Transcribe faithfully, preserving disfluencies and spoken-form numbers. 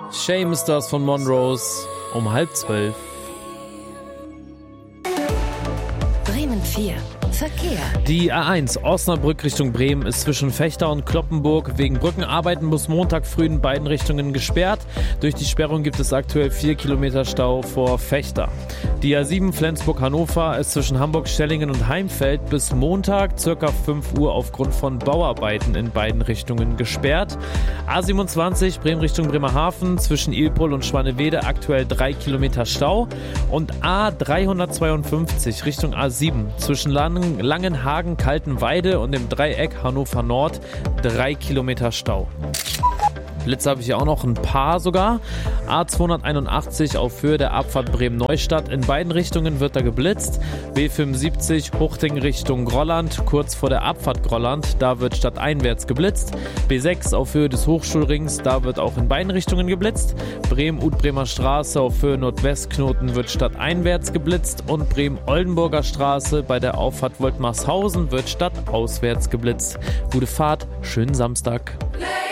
Shame ist das von Monrose um halb zwölf. Bremen vier. Verkehr. Die A eins Osnabrück Richtung Bremen ist zwischen Vechta und Cloppenburg wegen Brückenarbeiten bis Montag früh in beiden Richtungen gesperrt. Durch die Sperrung gibt es aktuell vier Kilometer Stau vor Vechta. Die A sieben Flensburg-Hannover ist zwischen Hamburg-Schellingen und Heimfeld bis Montag ca. fünf Uhr aufgrund von Bauarbeiten in beiden Richtungen gesperrt. A siebenundzwanzig Bremen Richtung Bremerhaven zwischen Ilpol und Schwanewede aktuell drei Kilometer Stau. Und A dreihundertzweiundfünfzig Richtung A sieben zwischen Langen Langenhagen, Kaltenweide und dem Dreieck Hannover Nord drei Kilometer Stau. Blitze habe ich hier auch noch ein paar sogar. A zweihunderteinundachtzig auf Höhe der Abfahrt Bremen-Neustadt. In beiden Richtungen wird da geblitzt. B fünfundsiebzig Huchting Richtung Grolland, kurz vor der Abfahrt Grolland. Da wird stadteinwärts geblitzt. B sechs auf Höhe des Hochschulrings. Da wird auch in beiden Richtungen geblitzt. Bremen-Udbremer Straße auf Höhe Nordwestknoten wird stadteinwärts geblitzt. Und Bremen-Oldenburger Straße bei der Auffahrt Woltmarshausen wird stadtauswärts geblitzt. Gute Fahrt, schönen Samstag.